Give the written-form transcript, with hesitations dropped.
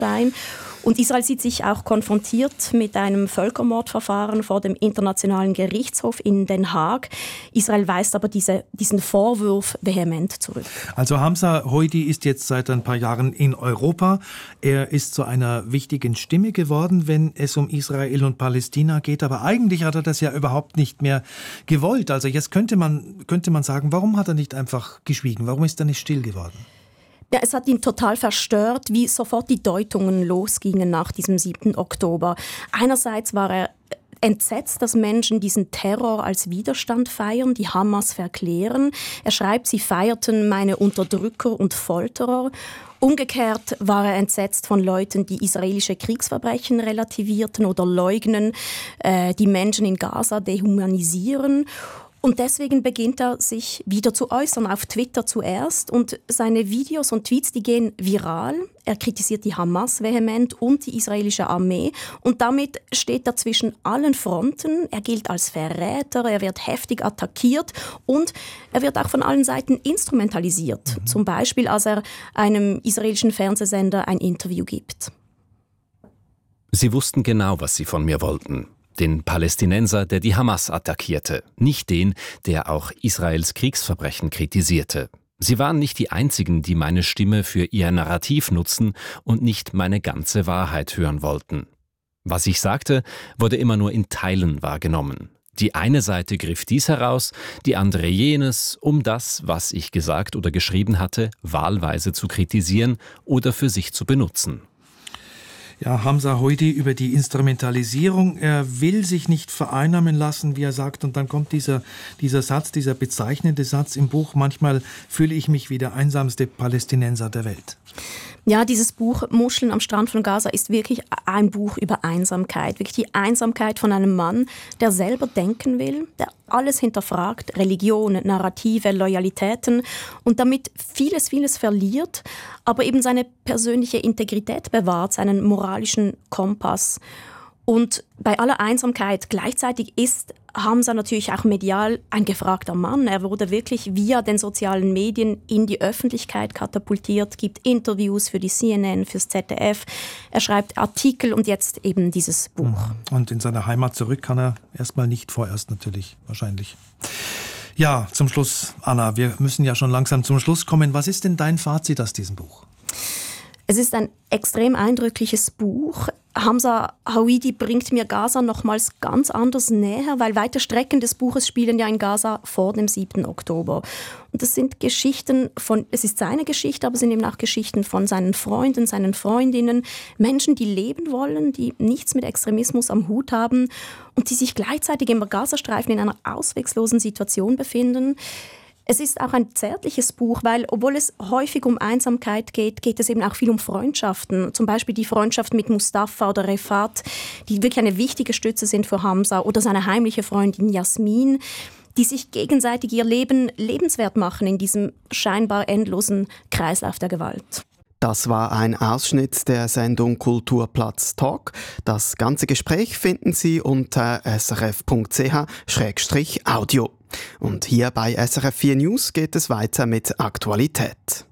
sein. Und Israel sieht sich auch konfrontiert mit einem Völkermordverfahren vor dem Internationalen Gerichtshof in Den Haag. Israel weist aber diesen Vorwurf vehement zurück. Also Hamza Hoidi ist jetzt seit ein paar Jahren in Europa. Er ist zu einer wichtigen Stimme geworden, wenn es um Israel und Palästina geht. Aber eigentlich hat er das ja überhaupt nicht mehr gewollt. Also jetzt könnte man sagen, warum hat er nicht einfach geschwiegen? Warum ist er nicht still geworden? Ja, es hat ihn total verstört, wie sofort die Deutungen losgingen nach diesem 7. Oktober. Einerseits war er entsetzt, dass Menschen diesen Terror als Widerstand feiern, die Hamas verklären. Er schreibt, sie feierten meine Unterdrücker und Folterer. Umgekehrt war er entsetzt von Leuten, die israelische Kriegsverbrechen relativierten oder leugnen, die Menschen in Gaza dehumanisieren. Und deswegen beginnt er sich wieder zu äußern, auf Twitter zuerst. Und seine Videos und Tweets, die gehen viral. Er kritisiert die Hamas vehement und die israelische Armee. Und damit steht er zwischen allen Fronten. Er gilt als Verräter, er wird heftig attackiert und er wird auch von allen Seiten instrumentalisiert. Zum Beispiel, als er einem israelischen Fernsehsender ein Interview gibt. Sie wussten genau, was sie von mir wollten. Den Palästinenser, der die Hamas attackierte, nicht den, der auch Israels Kriegsverbrechen kritisierte. Sie waren nicht die Einzigen, die meine Stimme für ihr Narrativ nutzen und nicht meine ganze Wahrheit hören wollten. Was ich sagte, wurde immer nur in Teilen wahrgenommen. Die eine Seite griff dies heraus, die andere jenes, um das, was ich gesagt oder geschrieben hatte, wahlweise zu kritisieren oder für sich zu benutzen. Ja, Hamza Hoidi über die Instrumentalisierung. Er will sich nicht vereinnahmen lassen, wie er sagt. Und dann kommt dieser Satz, dieser bezeichnende Satz im Buch. Manchmal fühle ich mich wie der einsamste Palästinenser der Welt. Ja, dieses Buch Muscheln am Strand von Gaza ist wirklich ein Buch über Einsamkeit. Wirklich die Einsamkeit von einem Mann, der selber denken will, der alles hinterfragt, Religion, Narrative, Loyalitäten und damit vieles verliert, aber eben seine persönliche Integrität bewahrt, seinen moralischen Kompass. Und bei aller Einsamkeit gleichzeitig ist Hamza natürlich auch medial ein gefragter Mann. Er wurde wirklich via den sozialen Medien in die Öffentlichkeit katapultiert, gibt Interviews für die CNN, fürs ZDF. Er schreibt Artikel und jetzt eben dieses Buch. Und in seine Heimat zurück kann er erstmal nicht vorerst natürlich, wahrscheinlich. Ja, zum Schluss, Anna, wir müssen ja schon langsam zum Schluss kommen. Was ist denn dein Fazit aus diesem Buch? Es ist ein extrem eindrückliches Buch. Hamza Hoidi bringt mir Gaza nochmals ganz anders näher, weil weite Strecken des Buches spielen ja in Gaza vor dem 7. Oktober. Und das sind es ist seine Geschichte, aber es sind eben auch Geschichten von seinen Freunden, seinen Freundinnen, Menschen, die leben wollen, die nichts mit Extremismus am Hut haben und die sich gleichzeitig im Gazastreifen in einer ausweglosen Situation befinden. Es ist auch ein zärtliches Buch, weil, obwohl es häufig um Einsamkeit geht, geht es eben auch viel um Freundschaften. Zum Beispiel die Freundschaft mit Mustafa oder Refat, die wirklich eine wichtige Stütze sind für Hamza, oder seine heimliche Freundin Jasmin, die sich gegenseitig ihr Leben lebenswert machen in diesem scheinbar endlosen Kreislauf der Gewalt. Das war ein Ausschnitt der Sendung Kulturplatz Talk. Das ganze Gespräch finden Sie unter srf.ch/audio. Und hier bei SRF 4 News geht es weiter mit Aktualität.